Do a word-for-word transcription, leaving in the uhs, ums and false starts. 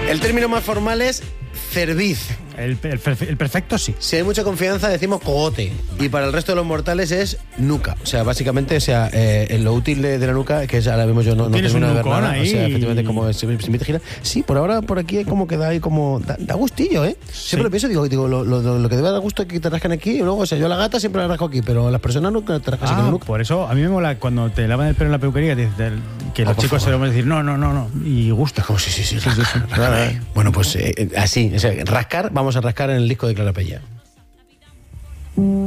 El término más formal es cerviz. El, el, el perfecto sí. Si hay mucha confianza decimos cogote. Y para el resto de los mortales es nuca. O sea, básicamente, o sea, eh, en lo útil de, de la nuca, que es ahora mismo yo no, no ¿Tienes termino un de ver nucón nada. ahí? O sea, efectivamente, como se, se me gira. Sí, por ahora por aquí hay como que da ahí como. Da, da gustillo, ¿eh? Siempre Sí. lo pienso, digo, digo lo, lo, lo que debe dar gusto es que te rascan aquí. Y luego, o sea, yo a la gata siempre la rasco aquí, pero las personas nunca te rascan así Ah, con la nuca. por eso a mí me mola cuando te lavan el pelo en la peluquería que, te- que Ah, los por chicos favor. se lo van a decir no, no, no, no. Y gusta. Oh, sí, sí, sí. sí, sí, sí. Bueno, pues eh, así, o sea, rascar, vamos a rascar en el disco de Clara Pella.